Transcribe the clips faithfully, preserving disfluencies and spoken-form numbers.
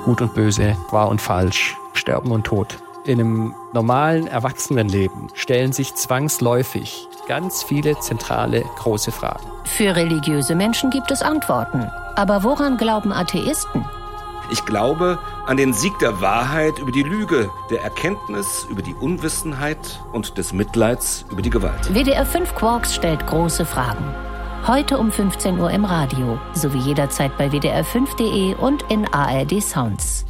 Gut und Böse, Wahr und Falsch, Sterben und Tod. In einem normalen Erwachsenenleben stellen sich zwangsläufig ganz viele zentrale große Fragen. Für religiöse Menschen gibt es Antworten. Aber woran glauben Atheisten? Ich glaube an den Sieg der Wahrheit über die Lüge, der Erkenntnis über die Unwissenheit und des Mitleids über die Gewalt. W D R fünf Quarks stellt große Fragen. Heute um fünfzehn Uhr im Radio, sowie jederzeit bei w d r fünf punkt d e und in A R D Sounds.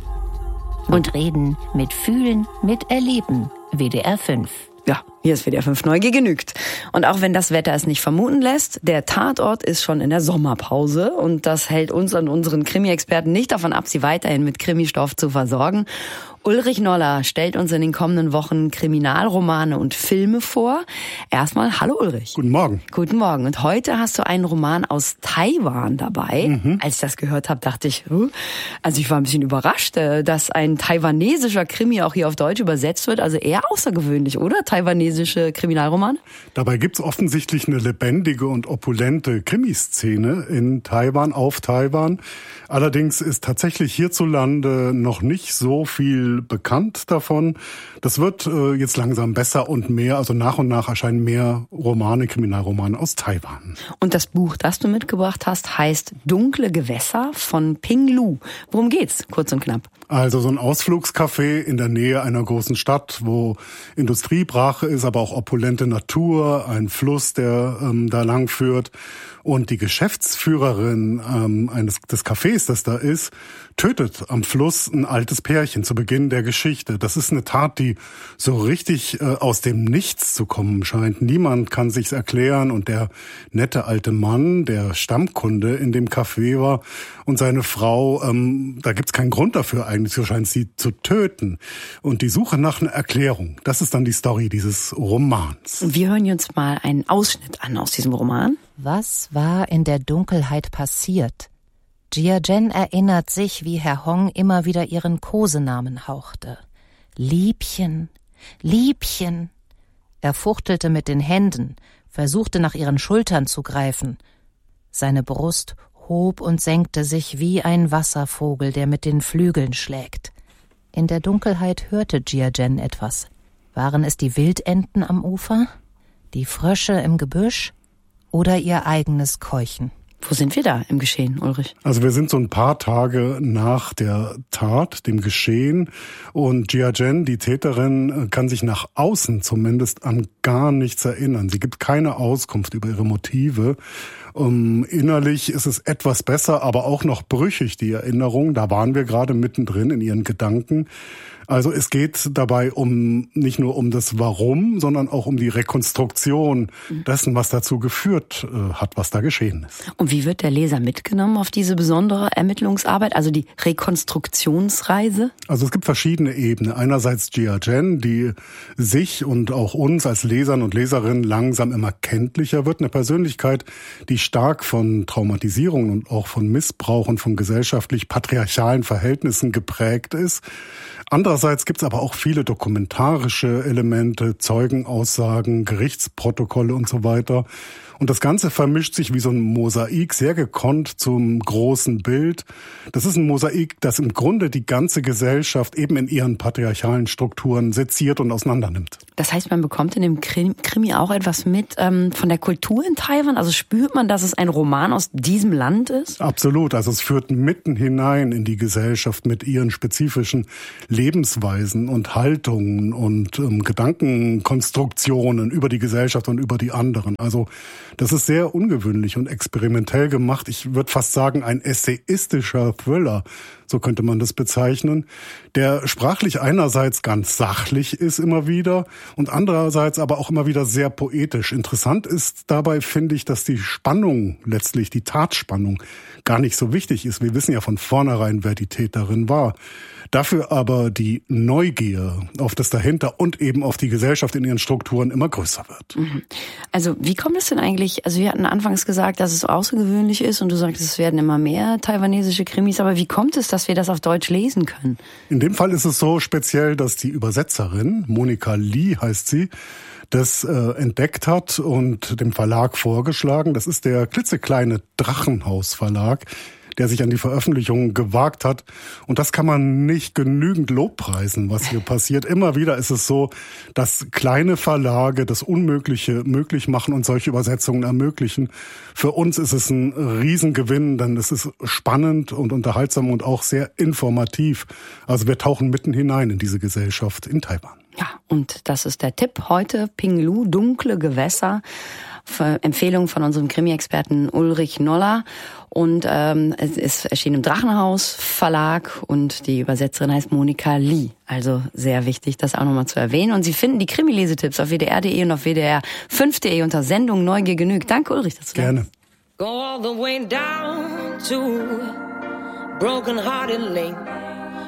Und reden mit Fühlen, mit Erleben. W D R fünf. Ja, hier ist W D R fünf Neugier genügt. Und auch wenn das Wetter es nicht vermuten lässt, der Tatort ist schon in der Sommerpause. Und das hält uns und unseren Krimi-Experten nicht davon ab, sie weiterhin mit Krimistoff zu versorgen. Ulrich Noller stellt uns in den kommenden Wochen Kriminalromane und Filme vor. Erstmal, hallo Ulrich. Guten Morgen. Guten Morgen. Und heute hast du einen Roman aus Taiwan dabei. Mhm. Als ich das gehört habe, dachte ich, huh? also ich war ein bisschen überrascht, dass ein taiwanesischer Krimi auch hier auf Deutsch übersetzt wird. Also eher außergewöhnlich, oder? Taiwanesische Kriminalromane? Dabei gibt's offensichtlich eine lebendige und opulente Krimiszene in Taiwan, auf Taiwan. Allerdings ist tatsächlich hierzulande noch nicht so viel bekannt davon. Das wird äh, jetzt langsam besser und mehr, also nach und nach erscheinen mehr Romane, Kriminalromane aus Taiwan. Und das Buch, das du mitgebracht hast, heißt Dunkle Gewässer von Ping Lu. Worum geht's? Kurz und knapp. Also so ein Ausflugscafé in der Nähe einer großen Stadt, wo Industriebrache ist, aber auch opulente Natur, ein Fluss, der ähm, da lang führt. Und die Geschäftsführerin ähm, eines des Cafés, das da ist, tötet am Fluss ein altes Pärchen zu Beginn der Geschichte. Das ist eine Tat, die so richtig äh, aus dem Nichts zu kommen scheint. Niemand kann sich's erklären. Und der nette alte Mann, der Stammkunde in dem Café war, und seine Frau, ähm, da gibt's keinen Grund dafür eigentlich, so scheint sie zu töten. Und die Suche nach einer Erklärung, das ist dann die Story dieses Romans. Und wir hören uns mal einen Ausschnitt an aus diesem Roman. Was war in der Dunkelheit passiert? Jia Jen erinnert sich, wie Herr Hong immer wieder ihren Kosenamen hauchte. Liebchen, Liebchen. Er fuchtelte mit den Händen, versuchte nach ihren Schultern zu greifen. Seine Brust hob und senkte sich wie ein Wasservogel, der mit den Flügeln schlägt. In der Dunkelheit hörte Jia Jen etwas. Waren es die Wildenten am Ufer? Die Frösche im Gebüsch? Oder ihr eigenes Keuchen? Wo sind wir da im Geschehen, Ulrich? Also wir sind so ein paar Tage nach der Tat, dem Geschehen. Und Jia Jen, die Täterin, kann sich nach außen zumindest an gar nichts erinnern. Sie gibt keine Auskunft über ihre Motive. Um, innerlich ist es etwas besser, aber auch noch brüchig, die Erinnerung. Da waren wir gerade mittendrin in ihren Gedanken. Also es geht dabei um nicht nur um das Warum, sondern auch um die Rekonstruktion dessen, was dazu geführt äh, hat, was da geschehen ist. Und wie wird der Leser mitgenommen auf diese besondere Ermittlungsarbeit, also die Rekonstruktionsreise? Also es gibt verschiedene Ebenen. Einerseits Jia Jen, die sich und auch uns als Lesern und Leserinnen langsam immer kenntlicher wird. Eine Persönlichkeit, die stark von Traumatisierungen und auch von Missbrauch und von gesellschaftlich patriarchalen Verhältnissen geprägt ist. Andererseits gibt es aber auch viele dokumentarische Elemente, Zeugenaussagen, Gerichtsprotokolle und so weiter. Und das Ganze vermischt sich wie so ein Mosaik, sehr gekonnt zum großen Bild. Das ist ein Mosaik, das im Grunde die ganze Gesellschaft eben in ihren patriarchalen Strukturen seziert und auseinandernimmt. Das heißt, man bekommt in dem Krimi auch etwas mit ähm, von der Kultur in Taiwan? Also spürt man, dass es ein Roman aus diesem Land ist? Absolut. Also es führt mitten hinein in die Gesellschaft mit ihren spezifischen Lebensweisen und Haltungen und ähm, Gedankenkonstruktionen über die Gesellschaft und über die anderen. Also das ist sehr ungewöhnlich und experimentell gemacht. Ich würde fast sagen, ein essayistischer Thriller, so könnte man das bezeichnen, der sprachlich einerseits ganz sachlich ist immer wieder und andererseits aber auch immer wieder sehr poetisch. Interessant ist dabei, finde ich, dass die Spannung, letztlich die Tatspannung, gar nicht so wichtig ist. Wir wissen ja von vornherein, wer die Täterin war. Dafür aber die Neugier auf das Dahinter und eben auf die Gesellschaft in ihren Strukturen immer größer wird. Also wie kommt es denn eigentlich, also wir hatten anfangs gesagt, dass es außergewöhnlich ist und du sagst, es werden immer mehr taiwanesische Krimis, aber wie kommt es, dass wir das auf Deutsch lesen können? In dem Fall ist es so speziell, dass die Übersetzerin, Monika Lee heißt sie, das äh, entdeckt hat und dem Verlag vorgeschlagen. Das ist der klitzekleine Drachenhaus Verlag, der sich an die Veröffentlichung gewagt hat. Und das kann man nicht genügend lobpreisen, was hier passiert. Immer wieder ist es so, dass kleine Verlage das Unmögliche möglich machen und solche Übersetzungen ermöglichen. Für uns ist es ein Riesengewinn, denn es ist spannend und unterhaltsam und auch sehr informativ. Also wir tauchen mitten hinein in diese Gesellschaft in Taiwan. Ja, und das ist der Tipp heute. Ping Lu, Dunkle Gewässer. Empfehlung von unserem Krimi-Experten Ulrich Noller. Und ähm, es ist erschienen im Drachenhaus Verlag und die Übersetzerin heißt Monika Lee. Also sehr wichtig, das auch nochmal zu erwähnen. Und Sie finden die Krimi-Lesetipps auf W D R Punkt D E und auf W D R fünf Punkt D E unter Sendung Neugier genügt. Danke, Ulrich, dass du Gerne. Go all the way down to broken hearted lane.